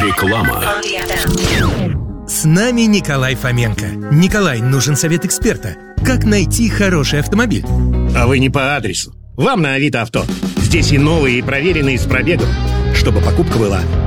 Реклама. С нами Николай Фоменко. Николай, нужен совет эксперта. Как найти хороший автомобиль? А вы не по адресу. Вам на Авито Авто. Здесь и новые, и проверенные с пробегом, чтобы покупка была